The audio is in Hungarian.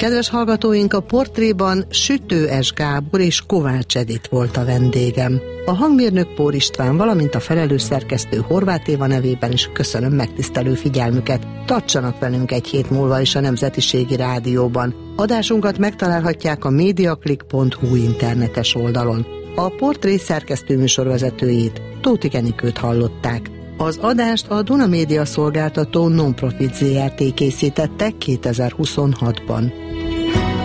Kedves hallgatóink, a portréban Sütő S. Gábor és Kovács Edit volt a vendégem. A hangmérnök Pór István, valamint a felelős szerkesztő Horváth Éva nevében is köszönöm megtisztelő figyelmüket. Tartsanak velünk egy hét múlva is a Nemzetiségi Rádióban. Adásunkat megtalálhatják a mediaclick.hu internetes oldalon. A portré szerkesztő műsorvezetőjét, Tóth Enikőt hallották. Az adást a Duna Média szolgáltató Non-Profit Zrt. Készítette 2026-ban.